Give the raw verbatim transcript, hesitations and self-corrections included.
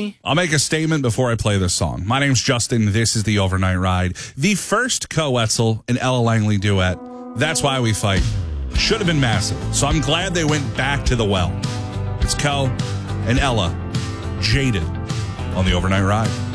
me. I'll make a statement before I play this song. My name's Justin. This is the Overnight Ride. The first Co-Wetzel and Ella Langley duet. That's Why We Fight. Should have been massive. So I'm glad they went back to the well. It's Co and Ella, Jaded, on the Overnight Ride.